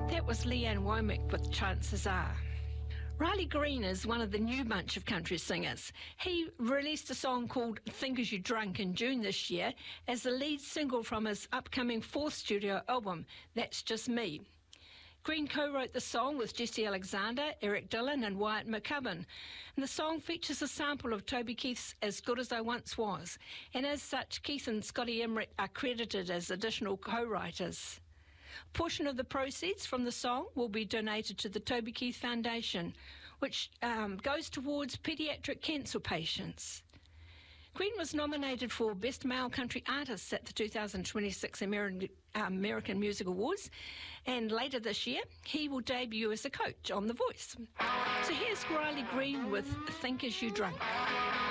That was Leanne Womack with Chances Are. Riley Green is one of the new bunch of country singers. He released a song called Think As You Drunk in June this year as the lead single from his upcoming fourth studio album, That's Just Me. Green co-wrote the song with Jesse Alexander, Eric Dillon and Wyatt McCubbin. And the song features a sample of Toby Keith's As Good As I Once Was. And as such, Keith and Scotty Emmerich are credited as additional co-writers. A portion of the proceeds from the song will be donated to the Toby Keith Foundation, which goes towards paediatric cancer patients. Green was nominated for Best Male Country Artist at the 2026 American Music Awards, and later this year he will debut as a coach on The Voice. So here's Riley Green with Think As You Drunk.